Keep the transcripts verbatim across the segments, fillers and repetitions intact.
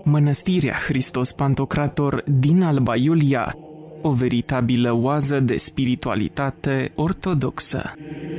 Mănăstirea Hristos Pantocrator din Alba Iulia, o veritabilă oază de spiritualitate ortodoxă.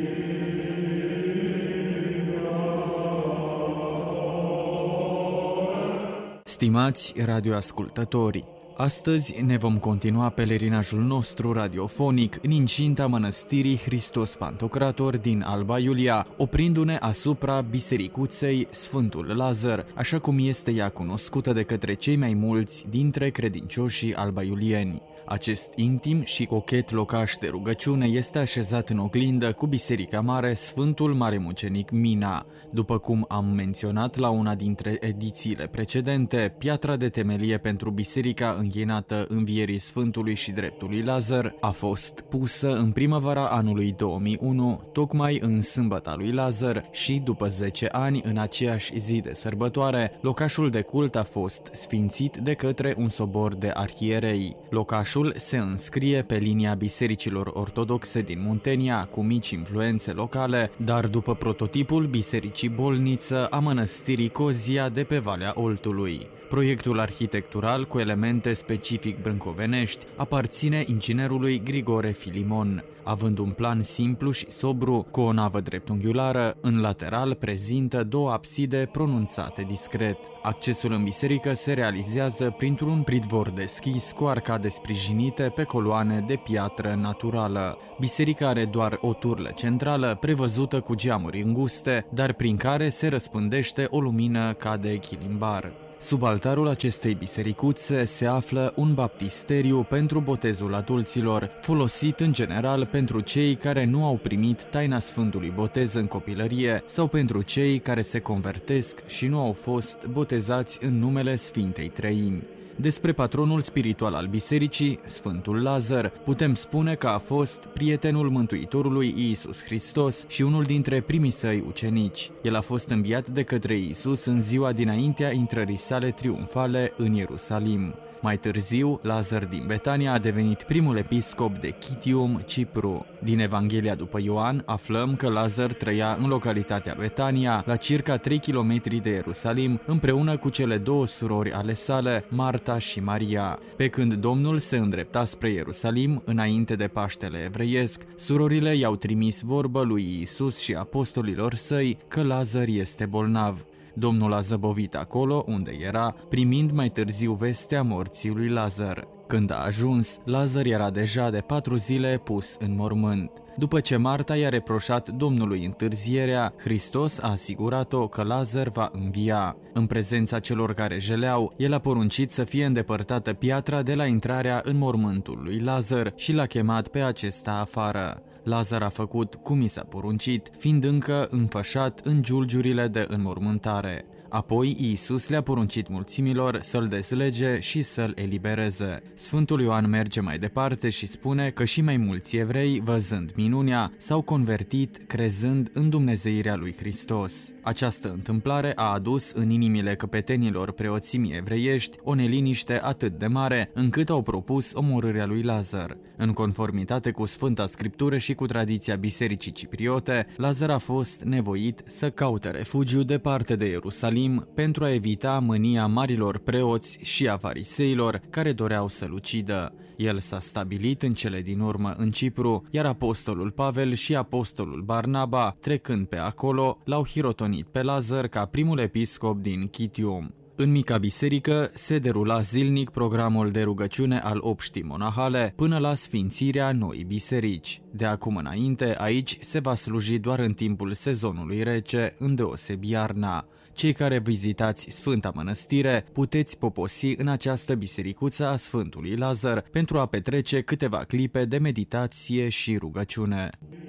Stimați radioascultători, astăzi ne vom continua pelerinajul nostru radiofonic în incinta Mănăstirii Hristos Pantocrator din Alba Iulia, oprindu-ne asupra bisericuței Sfântul Lazar, așa cum este ea cunoscută de către cei mai mulți dintre credincioșii albaiulieni. Acest intim și cochet locaș de rugăciune este așezat în oglindă cu Biserica Mare Sfântul Maremucenic Mina. După cum am menționat la una dintre edițiile precedente, piatra de temelie pentru biserica închinată învierii Sfântului și Dreptului Lazar a fost pusă în primăvara anului două mii unu, tocmai în sâmbăta lui Lazar, și după zece ani, în aceeași zi de sărbătoare, locașul de cult a fost sfințit de către un sobor de arhierei. Locașul se înscrie pe linia bisericilor ortodoxe din Muntenia, cu mici influențe locale, dar după prototipul bisericii Bolniță a mănăstirii Cozia de pe Valea Oltului. Proiectul arhitectural, cu elemente specific brâncovenești, aparține inginerului Grigore Filimon. Având un plan simplu și sobru, cu o navă dreptunghiulară, în lateral prezintă două abside pronunțate discret. Accesul în biserică se realizează printr-un pridvor deschis cu arcade sprijinite pe coloane de piatră naturală. Biserica are doar o turlă centrală, prevăzută cu geamuri înguste, dar prin care se răspândește o lumină ca de chilimbar. Sub altarul acestei bisericuțe se află un baptisteriu pentru botezul adulților, folosit în general pentru cei care nu au primit taina Sfântului Botez în copilărie sau pentru cei care se convertesc și nu au fost botezați în numele Sfintei Treimi. Despre patronul spiritual al bisericii, Sfântul Lazar, putem spune că a fost prietenul Mântuitorului Iisus Hristos și unul dintre primii săi ucenici. El a fost înviat de către Iisus în ziua dinaintea intrării sale triumfale în Ierusalim. Mai târziu, Lazar din Betania a devenit primul episcop de Chitium, Cipru. Din Evanghelia după Ioan aflăm că Lazar trăia în localitatea Betania, la circa trei kilometri de Ierusalim, împreună cu cele două surori ale sale, Marta și Maria. Pe când Domnul se îndrepta spre Ierusalim, înainte de Paștele evreiesc, surorile i-au trimis vorbă lui Iisus și apostolilor săi că Lazar este bolnav. Domnul a zăbovit acolo unde era, primind mai târziu vestea morții lui Lazar. Când a ajuns, Lazar era deja de patru zile pus în mormânt. După ce Marta i-a reproșat Domnului întârzierea, Hristos a asigurat-o că Lazar va învia. În prezența celor care jeleau, el a poruncit să fie îndepărtată piatra de la intrarea în mormântul lui Lazar și l-a chemat pe acesta afară. Lazar a făcut cum i s-a poruncit, fiind încă înfășat în giulgiurile de înmormântare. Apoi Iisus le-a poruncit mulțimilor să-l dezlege și să-l elibereze. Sfântul Ioan merge mai departe și spune că și mai mulți evrei, văzând minunea, s-au convertit crezând în dumnezeirea lui Hristos. Această întâmplare a adus în inimile căpetenilor preoțimii evreiești o neliniște atât de mare, încât au propus omorârea lui Lazar. În conformitate cu Sfânta Scriptură și cu tradiția bisericii cipriote, Lazar a fost nevoit să caute refugiu departe de Ierusalim pentru a evita mânia marilor preoți și a fariseilor care doreau să-l ucidă. El s-a stabilit în cele din urmă în Cipru, iar apostolul Pavel și apostolul Barnaba, trecând pe acolo, l-au hirotonit pe Lazar ca primul episcop din Chitium. În mica biserică se derula zilnic programul de rugăciune al obștii monahale până la sfințirea noii biserici. De acum înainte, aici se va sluji doar în timpul sezonului rece, îndeosebi iarna. Cei care vizitați Sfânta Mănăstire puteți poposi în această bisericuță a Sfântului Lazar pentru a petrece câteva clipe de meditație și rugăciune.